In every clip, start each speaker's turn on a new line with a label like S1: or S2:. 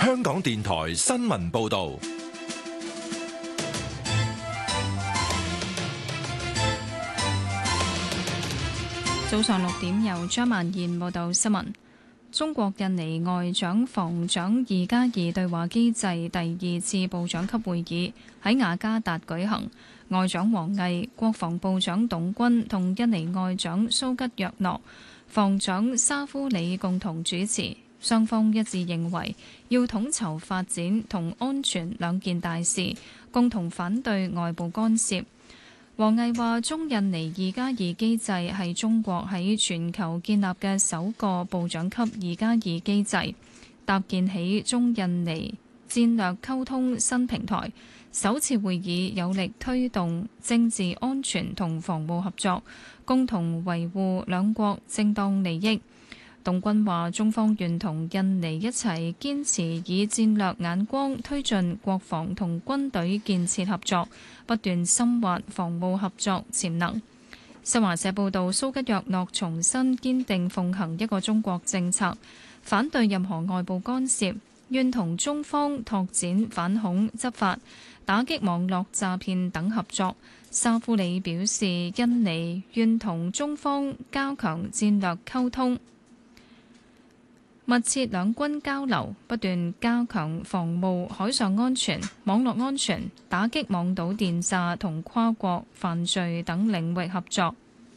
S1: 香港電台新聞報道。
S2: 早上6點，由張曼燕報道新聞。中國印尼外長防長2+2對話機制第2次部長級會議喺雅加達舉行，外長王毅、國防部長董軍同印尼外長蘇吉約諾、防長沙夫里共同主持。雙方一致認為要統籌發展同安全兩件大事，共同反對外部干涉。王毅話：中印尼2+2機制係中國喺全球建立嘅首個部長級2+2機制，搭建起中印尼戰略溝通新平台。首次會議有力推動政治安全同防務合作，共同維護兩國正當利益。董軍話：中方願同印尼一齊堅持以戰略眼光推進國防同軍隊建設合作，不斷深挖防務合作潛能。新華社報導，蘇吉約諾重申堅定奉行一個中國政策，反對任何外部干涉，願同中方拓展反恐執法、打擊網絡詐騙等合作。沙夫里表示，印尼願同中方加強戰略溝通，密切兩軍交流，不斷加強防務海上安全、網絡安全、打擊網賭電詐同跨國犯罪等領域合作。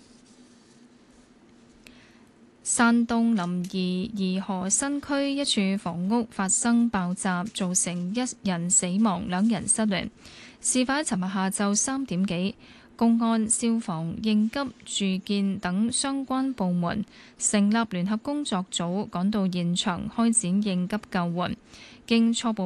S2: 山東臨沂沂河新區一處房屋發生爆炸，造成1人死亡、2人失聯。事發喺尋日下晝3點幾。公安、消防、應急、住建等相關部門成立聯合工作組，趕到現場開展應急救援。經初步